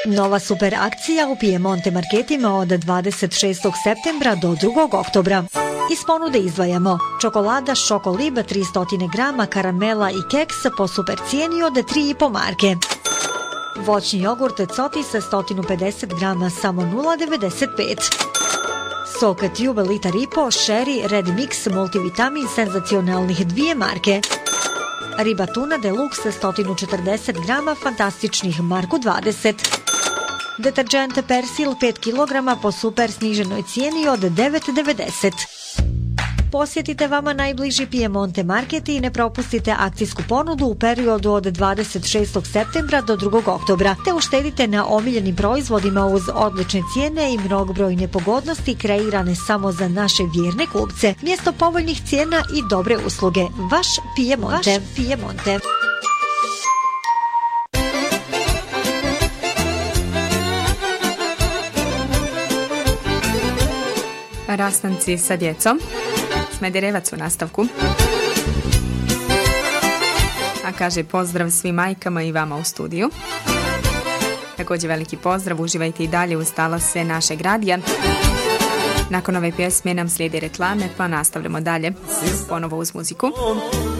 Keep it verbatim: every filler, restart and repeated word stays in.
Nova super akcija u Piemonte marketima od dvadeset šestog septembra do drugog oktobra. Iz ponude izdvajamo čokolada Šokolib tristo grama, karamela i keks po super cijeni od tri i po marke. Voćni jogurt Cotis sto pedeset grama samo nula devedeset pet. Sok Tube litar i po, Sherry, Red Mix, multivitamin senzacionalnih dvije marke. Riba tuna Deluxe sto četrdeset grama, fantastičnih marku dvadeset. Deterđent Persil pet kilograma po super sniženoj cijeni od devet devedeset. Posjetite vama najbliži Piemonte market i ne propustite akcijsku ponudu u periodu od dvadeset šestog septembra do drugog oktobra, te uštedite na omiljenim proizvodima uz odlične cijene i mnogobrojne pogodnosti kreirane samo za naše vjerne kupce. Mjesto povoljnih cijena i dobre usluge. Vaš Piemonte. Vaš Piemonte. Rastanci sa djecom. Smederevac u nastavku. A kaže pozdrav svim majkama i vama u studiju. Također veliki pozdrav, uživajte i dalje uz talase našeg radija. Nakon ove pjesme nam slijedi reklame, pa nastavljamo dalje ponovo uz muziku.